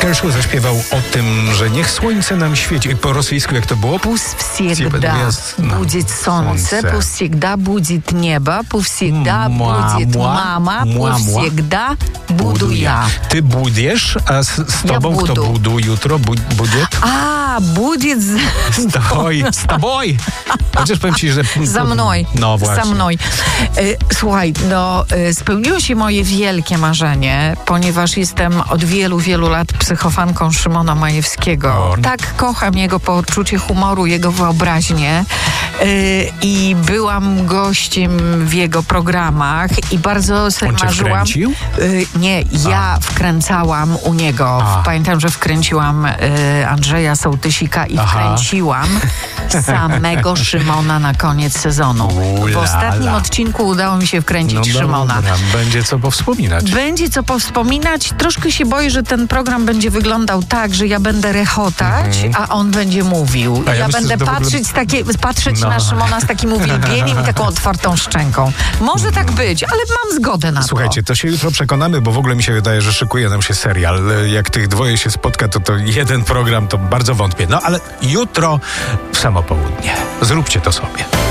Kershaw zaśpiewał o tym, że niech słońce nam świeci. Po rosyjsku jak to było? Пусть всегда будет солнце, пусть всегда будет небо, пусть всегда будет мама, пусть всегда буду я. Ty budiesz, a z tobą kto budu jutro? Будет? A, будет Z tobą. Chociaż powiem ci, że... Za mną. No właśnie. Za mną. Słuchaj, spełniło się moje wielkie marzenie, ponieważ jestem od wielu, wielu lat psychofanką Szymona Majewskiego. Tak kocham jego poczucie humoru, jego wyobraźnię i byłam gościem w jego programach i bardzo sobie On cię marzyłam. wkręcił? Nie, ja wkręcałam u niego. Pamiętam, że wkręciłam Andrzeja Sołtysika i wkręciłam samego Szymona na koniec sezonu. W ostatnim odcinku udało mi się wkręcić Szymona. Dobra, będzie co powspominać. Będzie co powspominać. Troszkę się boję, że ten program będzie wyglądał tak, że ja będę rechotać, a on będzie mówił. Ja będę patrzeć na Szymona z takim uwielbieniem i taką otwartą szczęką. Może tak być, ale mam zgodę na to. Słuchajcie, to się jutro przekonamy, bo w ogóle mi się wydaje, że szykuje nam się serial. Jak tych dwoje się spotka, to jeden program, to bardzo wątpię. No ale jutro w samo południe. Zróbcie to sobie.